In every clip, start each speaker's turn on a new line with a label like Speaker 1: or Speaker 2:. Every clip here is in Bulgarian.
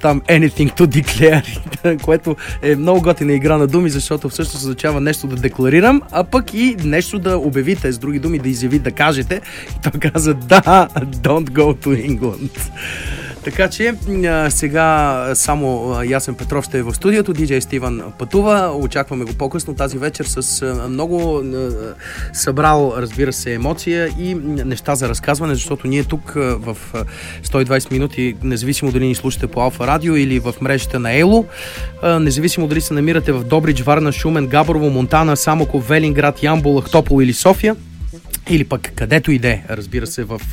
Speaker 1: там anything to declare, което е много готина игра на думи, защото всъщност означава нещо да декларирам, а пък и нещо да обявите, с други думи да изявите, да кажете. И той каза, да, don't go to England. Така че сега само Ясен Петров ще е в студиото, диджей Стивън пътува, очакваме го по-късно тази вечер с много събрал, разбира се, емоция и неща за разказване, защото ние тук в 120 минути, независимо дали ни слушате по Алфа Радио или в мрежата на Ело, независимо дали се намирате в Добрич, Варна, Шумен, Габрово, Монтана, Самоков, Велинград, Ямбол, Ахтопол или София, или пък където иде, разбира се, в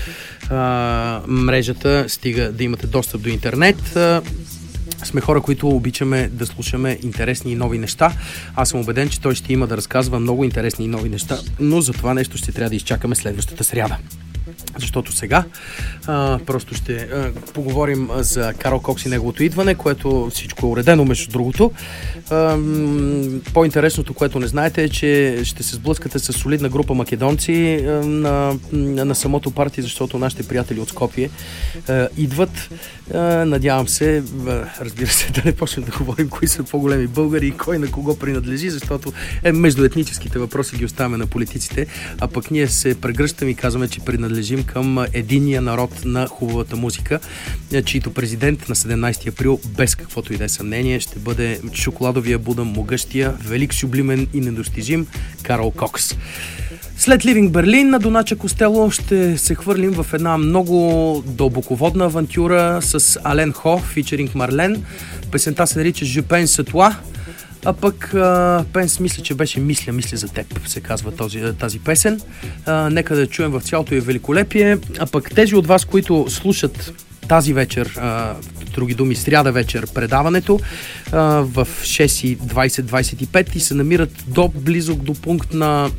Speaker 1: мрежата, стига да имате достъп до интернет. Сме хора, които обичаме да слушаме интересни и нови неща. Аз съм убеден, че той ще има да разказва много интересни и нови неща, но за това нещо ще трябва да изчакаме следващата сряда. Защото сега просто ще поговорим за Карл Кокс и неговото идване, което всичко е уредено, между другото. По-интересното, което не знаете, е, че ще се сблъскате с солидна група македонци на самото парти, защото нашите приятели от Скопие идват. Надявам се, разбира се, да не почнем да говорим кои са по-големи българи и кой на кого принадлежи, защото между етническите въпроси ги оставяме на политиците, а пък ние се прегръщаме и казваме, че принадлежим към единния народ на хубавата музика, чийто президент на 17 април, без каквото и да е съмнение, ще бъде шоколадовия Буда, могъщия, велик, сюблимен и недостижим Карл Кокс. След Living Berlin на Донача Костело ще се хвърлим в една много дълбоководна авантюра с Ален Хо, фичеринг Марлен. Песента се нарича Je pense à toi, а пък Пенс, мисля, че беше Мисля за теб, се казва тази песен. Нека да чуем в цялото и великолепие, а пък тези от вас, които слушат тази вечер, други думи, сряда вечер, предаването в 6:20-25 и се намират близо до пункт на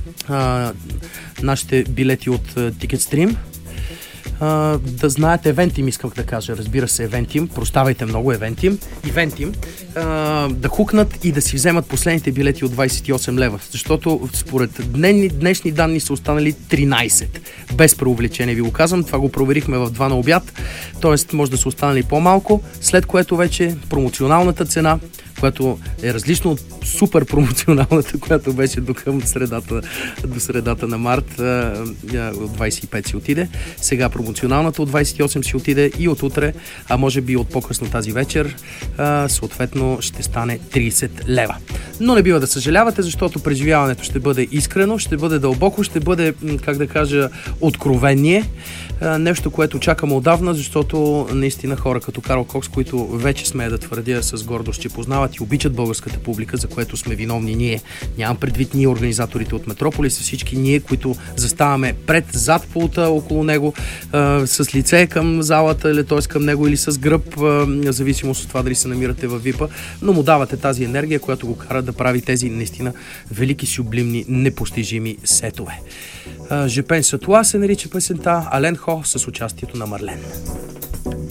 Speaker 1: нашите билети от Ticketstream. Да знаете, Евентим исках да кажа, разбира се, Евентим, прощавайте много, Евентим, да хукнат и да си вземат последните билети от 28 лева, защото според днешни данни са останали 13, без преувеличение ви го казвам, това го проверихме в 2 на обяд, т.е. може да са останали по-малко, след което вече промоционалната цена, която е различно от супер промоционалната, която беше до средата на март, от 25 си отиде. Сега промоционалната от 28 си отиде и от утре, а може би от по-късно тази вечер, съответно ще стане 30 лева. Но не бива да съжалявате, защото преживяването ще бъде искрено, ще бъде дълбоко, ще бъде, как да кажа, откровение. Нещо, което чакаме отдавна, защото наистина хора като Карл Кокс, които вече смея да твърдя с гордост, че познават и обичат българската публика, за което сме виновни ние. Нямам предвид ние, организаторите от Метрополис, всички ние, които заставаме зад пулта около него, с лице към залата, или т.е. към него, или с гръб, в зависимост от това дали се намирате във ВИПа, но му давате тази енергия, която го кара да прави тези наистина велики, сюблимни, непостижими сетове. Je pense à toi се нарича песента, Ален Хо с участието на Марлен.